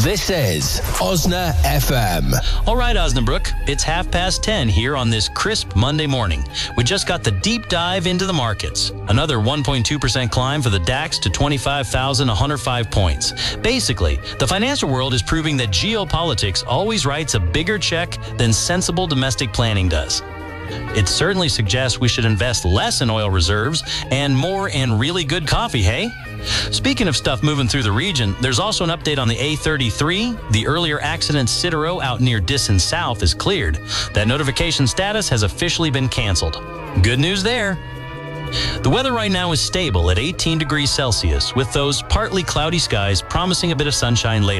This is Osna FM. All right, Osnabrook, it's 10:30 here on this crisp Monday morning. We just got the deep dive into the markets. Another 1.2% climb for the DAX to 25,105 points. Basically, the financial world is proving that geopolitics always writes a bigger check than sensible domestic planning does. It certainly suggests we should invest less in oil reserves and more in really good coffee, hey? Speaking of stuff moving through the region, there's also an update on the A33. The earlier accident Citaro out near Disson South is cleared. That notification status has officially been canceled. Good news there. The weather right now is stable at 18 degrees Celsius, with those partly cloudy skies promising a bit of sunshine later.